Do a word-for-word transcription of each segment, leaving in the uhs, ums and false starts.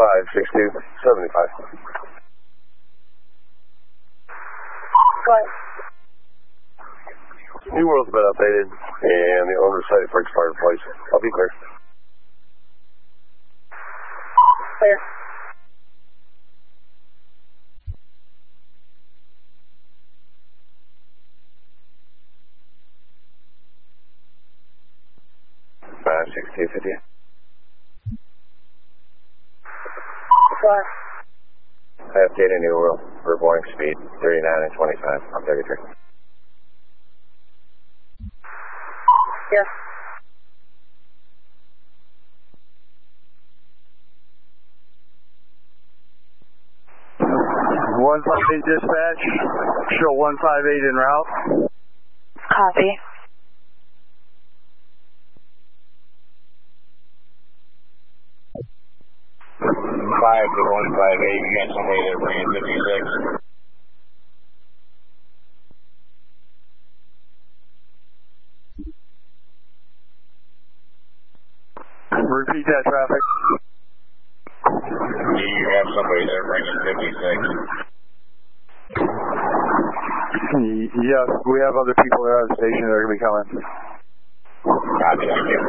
five six two seven five. Go ahead. New World's been updated, and the owner's site for expired place. I'll be clear. Clear. five six two fifty. Go ahead. I have data New World for boarding speed thirty-nine and twenty-five. I'm thirty-three. Yes. one five eight dispatch, show one five eight en route. Copy. five to one five eight, you got somebody there bringing fifty-six. Repeat that traffic. Do you have somebody there bringing fifty-six? Yes, we have other people there at the station that are going to be coming. Copy, thank you.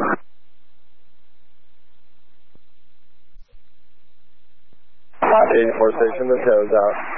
eighty-four station, the toes out.